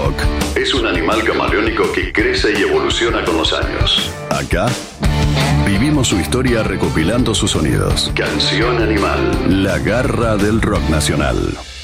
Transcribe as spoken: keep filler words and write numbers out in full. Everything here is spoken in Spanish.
rock. Es un animal camaleónico que crece y evoluciona con los años. Acá vivimos su historia recopilando sus sonidos. Canción Animal, la garra del rock nacional.